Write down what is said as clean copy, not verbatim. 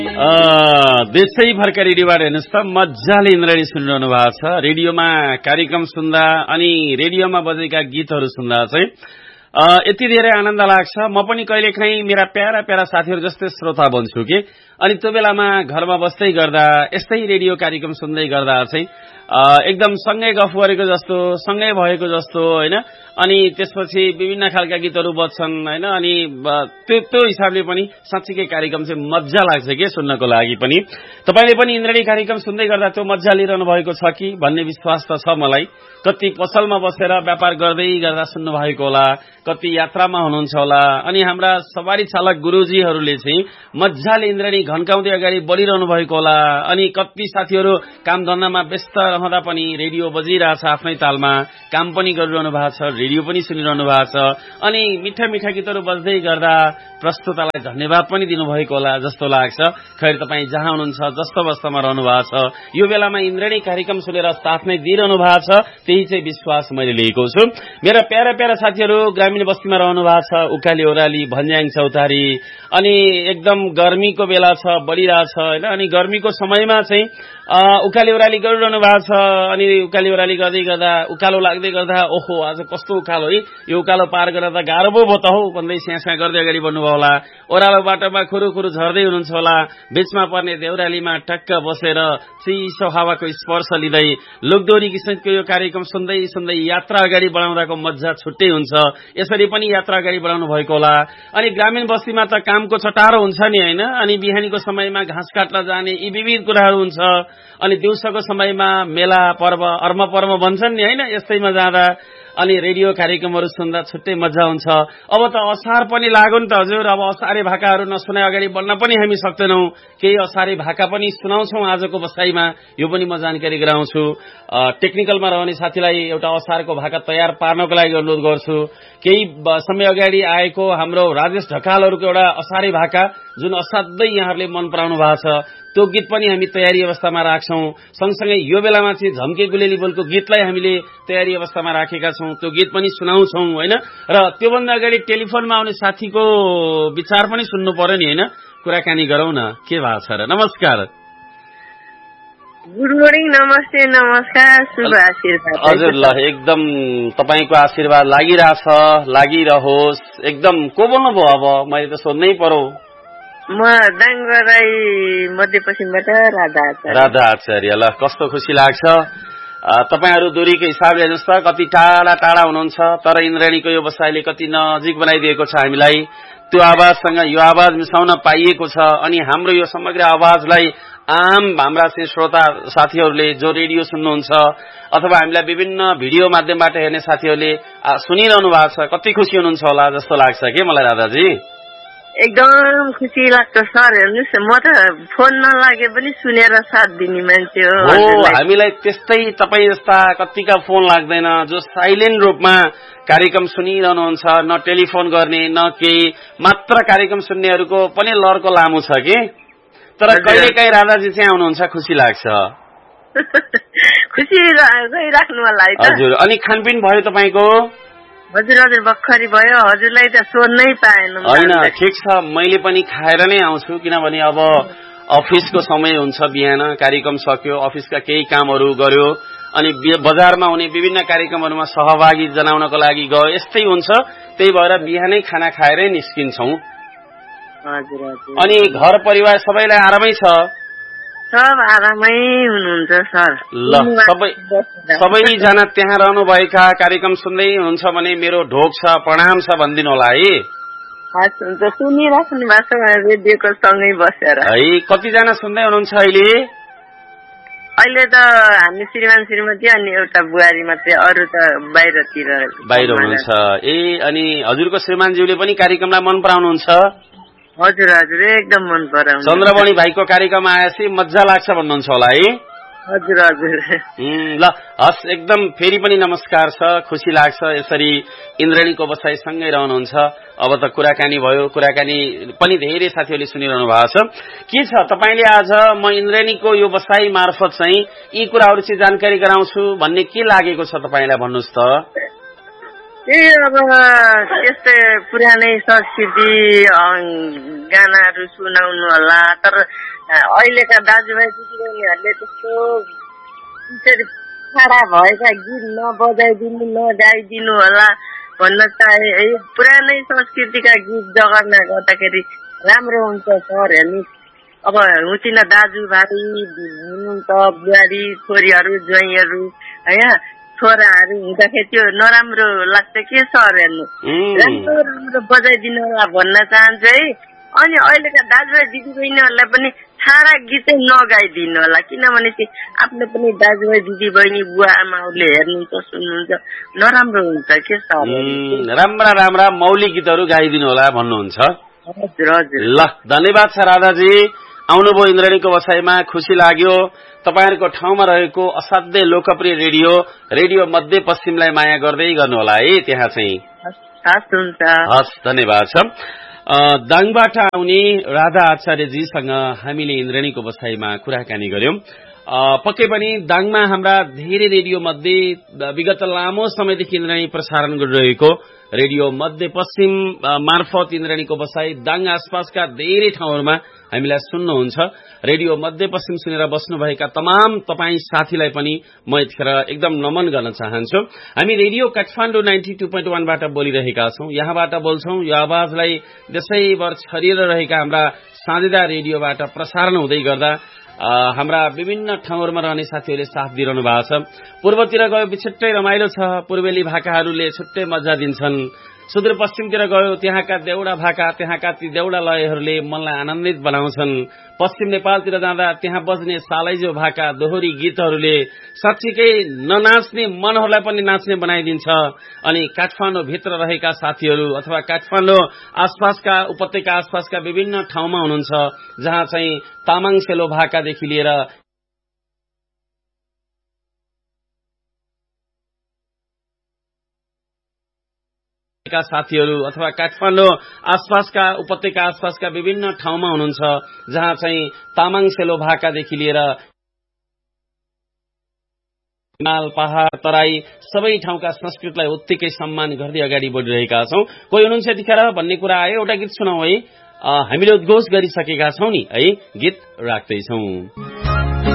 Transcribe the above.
देशैभरका रेडियोबाट हेर्नुहोस् त मजाले इन्द्रणी सुनिरहनु भएको छ। रेडियोमा कार्यक्रम सुन्दा अनि रेडियोमा बजेका गीतहरू सुन्दा चाहिँ यति धेरै आनन्द लाग्छ। म पनि कहिलेकाहीँ मेरा प्यारा प्यारा साथीहरू जस्तै श्रोता बन्छु कि, अनि त्यो बेलामा घरमा बस्दै गर्दा यस्तै रेडियो कार्यक्रम सुन्दै गर्दा चाहिँ एकदम सँगै गफ गरेको जस्तो, सँगै भएको जस्तो हैन। अनि त्यसपछि विभिन्न खालका गीतहरू बज्छन् हैन। अनि त्यो हिसाबले पनि साँच्चीकै कार्यक्रम चाहिँ मजा लाग्छ के सुन्नको लागि पनि। तपाईले पनि इन्द्रणी कार्यक्रम सुन्दै गर्दा त्यो मजा लिइरहनु भएको छ कि भन्ने विश्वास त छ मलाई। कति पसलमा बसेर व्यापार गर्दै गर्दा सुन्नु भएको होला, कति यात्रामा हुनुहुन्छ होला, अनि हाम्रा सवारी चालक गुरुजीहरूले चाहिँ मजाले इन्द्रणी घन्काउँदै अगाडि बढिरहनु भएको होला। अनि कति साथीहरू काम धन्दामा व्यस्त रहँदा पनि रेडियो बजिरहेछ आफ्नै तालमा, काम पनि गरिरहनु भएको छ, रेडियो पनि सुनिरहनु भएको छ। अनि मिठा मिठा गीतहरू बज्दै गर्दा प्रस्तुतालाई धन्यवाद पनि दिनुभएको होला जस्तो लाग्छ। खैर तपाईँ जहाँ हुनुहुन्छ जस्तो अवस्थामा रहनु भएको छ, यो बेलामा इन्द्रणी कार्यक्रम सुनेर साथ नै दिइरहनु भएको छ, त्यही चाहिँ विश्वास मैले लिएको छु। मेरा प्यारा प्यारा साथीहरू ग्रामीण बस्तीमा रहनु भएको छ, उकाली ओह्राली भन्ज्याङ चौतारी, अनि एकदम गर्मीको बेला छ, बढिरहेछ हैन। अनि गर्मीको समयमा चाहिँ उकाली ओह्राली गरिरहनु भएको छ। अनि उकाली ओह्राली गर्दै गर्दा उकालो लाग्दै गर्दा ओहो आज कस्तो उकालो है, यो उकालो पार गरेर त गाह्रो पो भयो त हौ भन्दै स्यास्या गर्दै अगाडि बढ्नुभयो होला। ओह्रालो बाटोमा खुरुखुरु झर्दै हुनुहुन्छ होला, बीचमा पर्ने देउरालीमा टक्क बसेर चिसो हावाको स्पर्श लिँदै लोकदोरी किसिमको यो कार्यक्रम सुन्दै सुन्दै यात्रा अगाडि बढाउँदाको मजा छुट्टै हुन्छ। यसरी पनि यात्रा अगाडि बढाउनु भएको होला। अनि ग्रामीण बस्तीमा त कामको चटारो हुन्छ नि हैन। अनि बिहानीको समयमा घाँस काट्न जाने यी विविध कुराहरू हुन्छ। अनि दिउँसोको समयमा मेला पर्व अर्म पर्व भन्छन् नि हैन, यस्तैमा जाँदा अनि रेडियो कार्यक्रमहरू सुन्दा छुट्टै मजा हुन्छ। अब त असार पनि लाग्यो नि त हजुर। अब असारे भाकाहरू नसुनाइ अगाडि बढ्न पनि हामी सक्दैनौं। केही असारे भाका पनि सुनाउँछौं आजको बसाइमा, यो पनि म जानकारी गराउँछु। टेक्निकलमा रहने साथीलाई एउटा असारको भाका तयार पार्नको लागि अनुरोध गर्छु। केही समय अगाडि आएको हाम्रो राजेश ढकालहरूको एउटा असारे भाका जुन असाध्यै यहाँहरूले मन पराउनु भएको छ, त्यो गीत पनि हामी तयारी अवस्थामा राख्छौं। सँगसँगै यो बेलामा चाहिँ झम्के गुलेली बोलको गीतलाई हामीले तयारी अवस्थामा राखेका छौं, त्यो गीत पनि सुनाउँछौं हैन। र त्योभन्दा अगाडि टेलिफोनमा आउने साथीको विचार पनि सुन्नु पर्यो नि हैन, कुराकानी गरौँ न, के भएको छ र। नमस्कार। Good morning. नमस्ते। नमस्कार। शुभ आशीर्वाद। हजुर ल, एकदम तपाईको आशीर्वाद लागिरहेछ, लागिरहोस्। एकदम को बोल्नुभयो अब, मैले त सोध्नै पर्यो। म दाङगराई मध्यपश्चिमबाट राधा आचार्य। ल कस्तो खुसी लाग्छ। तपाईहरु दूरीको हिसाबले हेर्नुस् त कति टाढा टाढा हुनुहुन्छ, तर इन्द्रणीको यो बसाइले कति नजिक बनाइदिएको छ हामीलाई। त्यो आवाजसँग यो आवाज मिसाउन पाइएको छ। अनि हाम्रो यो समग्र आवाजलाई आम हाम्रा श्रोता साथीहरूले जो रेडियो सुन्नुहुन्छ अथवा हामीलाई विभिन्न भिडियो माध्यमबाट हेर्ने साथीहरूले सुनिरहनु भएको छ, कति खुसी हुनुहुन्छ होला जस्तो लाग्छ के मलाई राधाजी। एकदम खुसी लाग्छ सर। हेर्नुस् म त फोन नलागे पनि सुनेर साथ दिने मान्छे हो। हामीलाई त्यस्तै तपाईँ जस्ता कतिका फोन लाग्दैन जो साइलेन्ट रूपमा कार्यक्रम सुनिरहनुहुन्छ, न टेलिफोन गर्ने न केही, मात्र कार्यक्रम सुन्नेहरूको पनि लहरको लामो छ कि। तर कहिलेकाहीँ राधाजी चाहिँ आउनुहुन्छ, खुसी लाग्छ। खुसी राख्नु होला है त। हजुर। अनि खानपिन भयो तपाईको? हजुर हजुर भर्खरै भयो। हजुरलाई त सोध्नै पाएन। होइन ठिक छ, मैले पनि खाएर नै आउँछु, किनभने अब अफिसको समय हुन्छ, बिहान कार्यक्रम सक्यो, अफिसका केही कामहरू गर्यो, अनि बजारमा हुने विभिन्न कार्यक्रमहरूमा सहभागी जनाउनको लागि गयो, यस्तै हुन्छ। त्यही भएर बिहानै खाना खाएरै निस्किन्छौं। हजुर हजुर। अनि घर परिवार सबैलाई आरामै छ? सब आरामै हुनुहुन्छ सर। ल सबैजना त्यहाँ रहनुभएका कार्यक्रम सुन्दै हुनुहुन्छ भने मेरो ढोक छ, प्रणाम छ भनिदिनु होला है। हुन्छ, सुनिराख्नु भएको छ रेडियोको सँगै बसेर है। कतिजना सुन्दै हुनुहुन्छ अहिले? अहिले त हामी श्रीमान श्रीमती अनि एउटा बुहारी मात्रै, अरू त बाहिर हुनुहुन्छ। अनि हजुरको श्रीमानज्यूले पनि कार्यक्रमलाई मन पराउनुहुन्छ? हजुर हजुर, एकदम मन पराउनु। चन्द्रमणि भाइको कार्यक्रम आएपछि मजा लाग्छ भन्नुहुन्छ होला है। हजुर हजुर। ल हस्, एकदम फेरि पनि नमस्कार छ, खुसी लाग्छ यसरी इन्द्रणीको बसाइ सँगै रहनुहुन्छ। अब त कुराकानी भयो, कुराकानी पनि धेरै साथीहरूले सुनिरहनु भएको छ। के छ तपाईले आज म इन्द्रणीको यो बसाइ मार्फत चाहिँ यी कुराहरू चाहिँ जानकारी गराउँछु भन्ने के लागेको छ तपाईलाई भन्नुस् त। त्यही अब त्यस्तै पुरानै संस्कृति गानाहरू सुनाउनु होला। तर अहिलेका दाजुभाइ दिदीबहिनीहरूले त्यस्तो छाडा भएका गीत नबजाइदिनु नगाइदिनु होला भन्न चाहे। है पुरानै संस्कृतिका गीत जगर्ना गर्दाखेरि राम्रो हुन्छ सर हेर्नु। अब हुँचिन दाजुभाइ हुनुहुन्छ, बुहारी छोरीहरू ज्वाइँहरू होइन, छोराहरू हुँदाखेरि त्यो नराम्रो लाग्छ के सर हेर्नु। राम्रो राम्रो बजाइदिनु होला भन्न चाहन्छु है। अनि अहिलेका दाजुभाइ दिदीबहिनीहरूलाई पनि छाडा गीतै नगाइदिनु होला, किनभने चाहिँ आफ्नो पनि दाजुभाइ दिदीबहिनी बुवा आमाहरूले हेर्नुहुन्छ सुन्नुहुन्छ नराम्रो हुन्छ के सर। राम्रा राम्रा मौलिक गीतहरू गाइदिनु होला भन्नुहुन्छ। हजुर हजुर। ल धन्यवाद छ राधाजी, आउनुभयो इन्द्रणीको बसाइमा, खुसी लाग्यो। तपाईहरुको ठाउँमा रहेको असाध्यै लोकप्रिय रेडियो मध्य पश्चिमलाई माया गर्दै गर्नु होला है त्यहाँ चाहिँ। हस् धन्यवाद छ। दाङबाट आउने राधा आचार्यजीसँग हामीले इन्द्रणीको बसाइमा कुराकानी गर्यौं। पक्कै पनि दाङमा हाम्रा धेरै रेडियो मध्ये विगत लामो समयदेखि इन्द्रणी प्रसारण गरिरहेको रेडियो मध्य पश्चिम मार्फत इन्द्रणीको बसाई दाङ आसपासका धेरै ठाउँहरूमा हामीलाई सुन्नुहुन्छ। रेडियो मध्य पश्चिम सुनेर बस्नुभएका तमाम तपाई साथीलाई पनि म यतिखेर एकदम नमन गर्न चाहन्छु। हामी रेडियो काठमाडौँ 92.1 बाट बोलिरहेका छौं। यहाँबाट बोल्छौं। यो आवाजलाई देशैभर छरिएर रहेका हाम्रा साझेदार रेडियोबाट प्रसारण हुँदै गर्दा हाम्रा विभिन्न ठाउँहरूमा रहने साथीहरूले साथ दिइरहनु भएको छ। पूर्वतिर गयो छुट्टै रमाइलो छ, पूर्वेली भाकाहरूले छुट्टै मजा दिन्छन्। सुदूरपश्चिमतिर गयो त्यहाँका देउडा भाका, त्यहाँका ती देउडा लयहरूले मनलाई आनन्दित बनाउँछन्। पश्चिम नेपालतिर जाँदा त्यहाँ बज्ने सालैजो भाका दोहोरी गीतहरूले साँच्चीकै ननाच्ने मनहरूलाई पनि नाच्ने बनाइदिन्छ। अनि काठमाडौँ भित्र रहेका साथीहरू अथवा काठमाडौँ आसपासका उपत्यका आसपासका विभिन्न ठाउँमा हुनुहुन्छ जहाँ चाहिँ तामाङ सेलो भाकादेखि लिएर साथीहरू अथवा काठमाडौँ आसपासका उपत्यका आसपासका विभिन्न ठाउँमा हुनुहुन्छ जहाँ चाहिँ तामाङ सेलो भाकादेखि लिएर हिमाल पहाड़ तराई सबै ठाउँका संस्कृतिलाई उत्तिकै सम्मान गर्दै अगाडि बढिरहेका छौं। कोही हुनुहुन्छ यतिखेर भन्ने कुरा आयो, एउटा गीत सुनाऊ है। हामीले उद्घोष गरिसकेका छौं नि है, गीत राख्दैछौं।